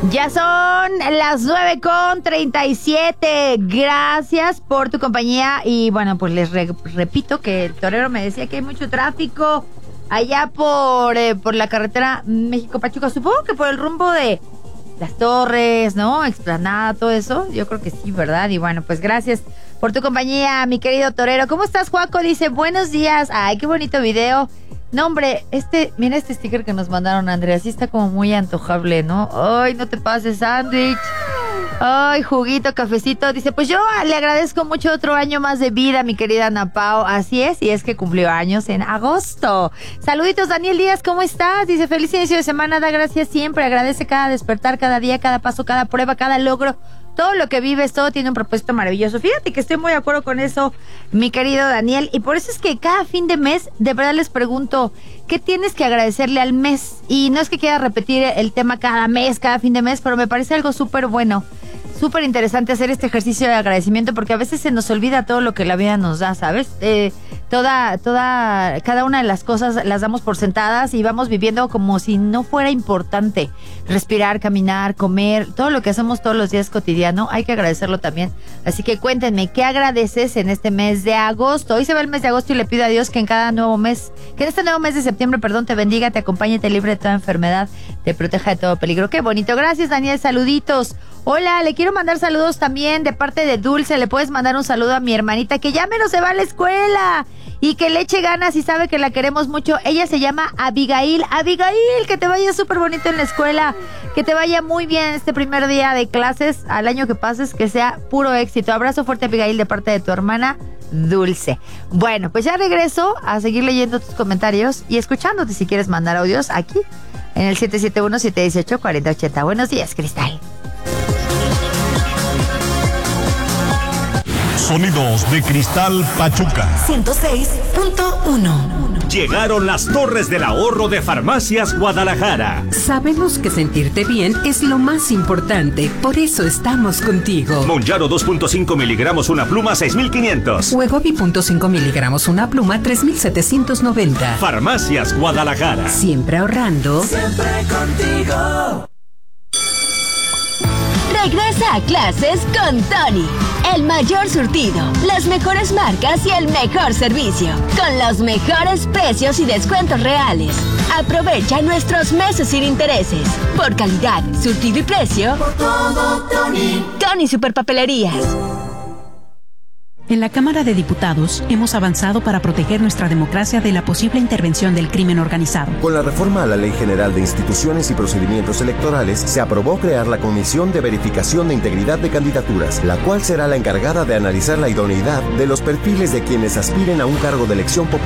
Ya son las 9:37. Gracias por tu compañía. Y bueno, pues les repito que el torero me decía que hay mucho tráfico allá por la carretera México-Pachuca. Supongo que por el rumbo de Las Torres, ¿no? Explanada, todo eso. Yo creo que sí, ¿verdad? Y bueno, pues gracias por tu compañía, mi querido torero. ¿Cómo estás, Juaco? Dice, buenos días. Ay, qué bonito video. No, hombre, mira este sticker que nos mandaron, Andrea. Sí está como muy antojable, ¿no? Ay, no te pases, sándwich. Ay, juguito, cafecito. Dice, pues yo le agradezco mucho otro año más de vida, mi querida Ana Pao. Así es, y es que cumplió años en agosto. Saluditos, Daniel Díaz, ¿cómo estás? Dice, feliz inicio de semana, da gracias siempre. Agradece cada despertar, cada día, cada paso, cada prueba, cada logro. Todo lo que vives, todo tiene un propósito maravilloso. Fíjate que estoy muy de acuerdo con eso, mi querido Daniel. Y por eso es que cada fin de mes, de verdad les pregunto, ¿qué tienes que agradecerle al mes? Y no es que quiera repetir el tema cada mes, cada fin de mes, pero me parece algo súper bueno. Súper interesante hacer este ejercicio de agradecimiento porque a veces se nos olvida todo lo que la vida nos da, ¿sabes? Cada una de las cosas las damos por sentadas y vamos viviendo como si no fuera importante. Respirar, caminar, comer, todo lo que hacemos todos los días cotidiano, hay que agradecerlo también. Así que cuéntenme, ¿qué agradeces en este mes de agosto? Hoy se va el mes de agosto y le pido a Dios que en este nuevo mes de septiembre, te bendiga, te acompañe, te libre de toda enfermedad, te proteja de todo peligro. Qué bonito. Gracias, Daniel. Saluditos. Hola, le quiero mandar saludos también de parte de Dulce. Le puedes mandar un saludo a mi hermanita que ya menos se va a la escuela y que le eche ganas y sabe que la queremos mucho. Ella se llama Abigail. Abigail, que te vaya súper bonito en la escuela, que te vaya muy bien este primer día de clases, al año que pases, que sea puro éxito. Abrazo fuerte, Abigail, de parte de tu hermana Dulce. Bueno, pues ya regreso a seguir leyendo tus comentarios y escuchándote si quieres mandar audios aquí en el 771-718-4080. Buenos días, Cristal. Sonidos de Cristal Pachuca 106.1. Llegaron las Torres del Ahorro de Farmacias Guadalajara. Sabemos que sentirte bien es lo más importante, por eso estamos contigo. Monjaro 2.5 miligramos una pluma 6,500. Wegovy 0.5 miligramos una pluma 3,790. Farmacias Guadalajara. Siempre ahorrando. Siempre contigo. Regresa a clases con Tony. El mayor surtido, las mejores marcas y el mejor servicio. Con los mejores precios y descuentos reales. Aprovecha nuestros meses sin intereses. Por calidad, surtido y precio. Por todo, Tony. Tony Superpapelerías. En la Cámara de Diputados hemos avanzado para proteger nuestra democracia de la posible intervención del crimen organizado. Con la reforma a la Ley General de Instituciones y Procedimientos Electorales, se aprobó crear la Comisión de Verificación de Integridad de Candidaturas, la cual será la encargada de analizar la idoneidad de los perfiles de quienes aspiren a un cargo de elección popular